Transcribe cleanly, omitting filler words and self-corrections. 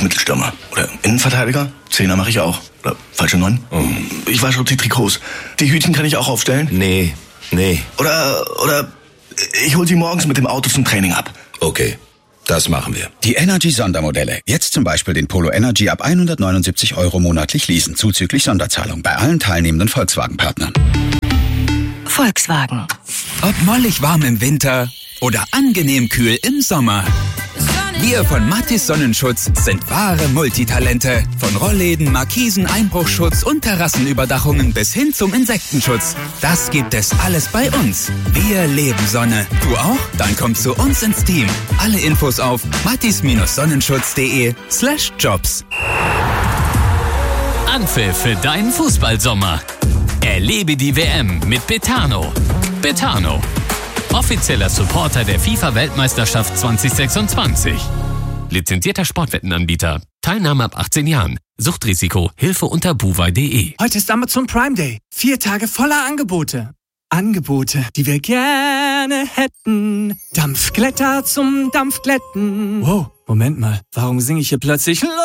Mittelstürmer. Oder Innenverteidiger. Zehner mache ich auch. Oder falsche 9. Ich wasche auch die Trikots. Die Hütchen kann ich auch aufstellen. Nee. Oder ich hol sie morgens mit dem Auto zum Training ab. Okay, das machen wir. Die Energy-Sondermodelle. Jetzt zum Beispiel den Polo Energy ab 179 € monatlich leasen, zuzüglich Sonderzahlung bei allen teilnehmenden Volkswagen-Partnern. Volkswagen. Ob mollig warm im Winter oder angenehm kühl im Sommer. Wir von Mathis Sonnenschutz sind wahre Multitalente. Von Rollläden, Markisen, Einbruchschutz und Terrassenüberdachungen bis hin zum Insektenschutz. Das gibt es alles bei uns. Wir leben Sonne. Du auch? Dann komm zu uns ins Team. Alle Infos auf mathis-sonnenschutz.de/jobs. Anpfiff für deinen Fußballsommer. Erlebe die WM mit Betano. Betano, offizieller Supporter der FIFA-Weltmeisterschaft 2026. Lizenzierter Sportwettenanbieter. Teilnahme ab 18 Jahren. Suchtrisiko. Hilfe unter buwei.de. Heute ist Amazon Prime Day. 4 Tage voller Angebote. Angebote, die wir gerne hätten. Dampfglätter zum Dampfglätten. Wow, Moment mal. Warum singe ich hier plötzlich